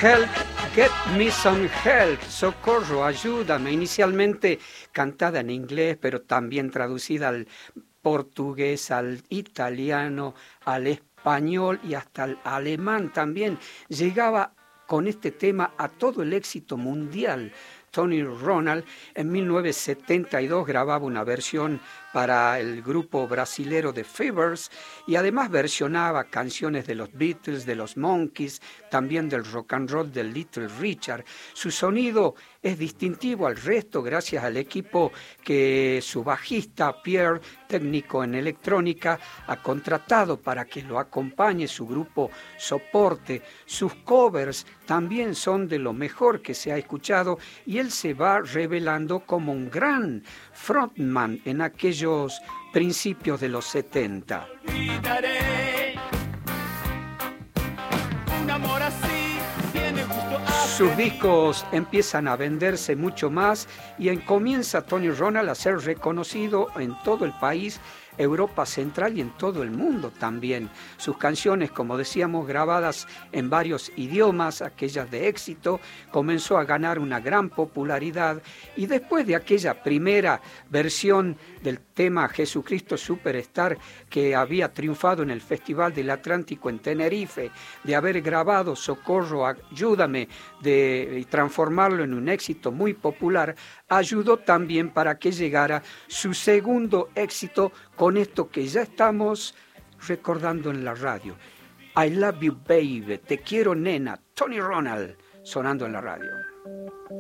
Help, get me some help, socorro, ayúdame, inicialmente cantada en inglés, pero también traducida al portugués, al italiano, al español y hasta al alemán también. Llegaba con este tema a todo el éxito mundial. Tony Ronald en 1972 grababa una versión para el grupo brasilero The Fevers y además versionaba canciones de los Beatles, de los Monkees, también del rock and roll de Little Richard. Su sonido es distintivo al resto gracias al equipo que su bajista Pierre, técnico en electrónica, ha contratado para que lo acompañe su grupo Soporte. Sus covers también son de lo mejor que se ha escuchado y él se va revelando como un gran frontman en aquellos principios de los 70. Sus discos empiezan a venderse mucho más y comienza Tony Ronald a ser reconocido en todo el país, Europa Central y en todo el mundo también. Sus canciones, como decíamos, grabadas en varios idiomas, aquellas de éxito, comenzó a ganar una gran popularidad y después de aquella primera versión del tema Jesucristo Superstar que había triunfado en el Festival del Atlántico en Tenerife, de haber grabado Socorro, ayúdame, de transformarlo en un éxito muy popular, ayudó también para que llegara su segundo éxito con esto que ya estamos recordando en la radio. I love you baby, te quiero nena, Tony Ronald, sonando en la radio.